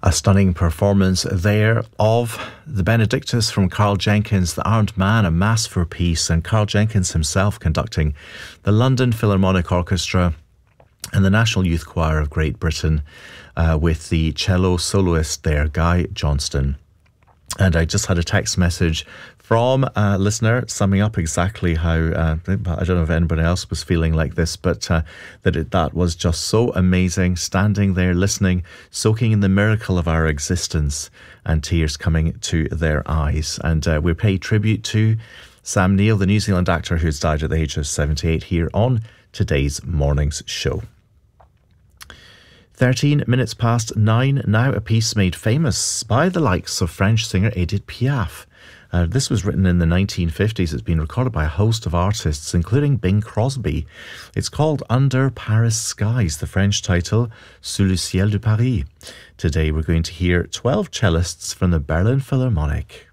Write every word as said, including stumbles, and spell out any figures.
A stunning performance there of the Benedictus from Carl Jenkins, The Armed Man, A Mass for Peace, and Carl Jenkins himself conducting the London Philharmonic Orchestra and the National Youth Choir of Great Britain uh, with the cello soloist there, Guy Johnston. And I just had a text message from a listener summing up exactly how, uh, I don't know if anybody else was feeling like this, but uh, that it, that was just so amazing, standing there listening, soaking in the miracle of our existence, and tears coming to their eyes. And uh, we pay tribute to Sam Neill, the New Zealand actor who's died at the age of seventy-eight, here on today's morning's show. thirteen minutes past nine, now a piece made famous by the likes of French singer Edith Piaf. Uh, this was written in the nineteen fifties. It's been recorded by a host of artists, including Bing Crosby. It's called Under Paris Skies, the French title, Sous le ciel de Paris. Today we're going to hear twelve cellists from the Berlin Philharmonic.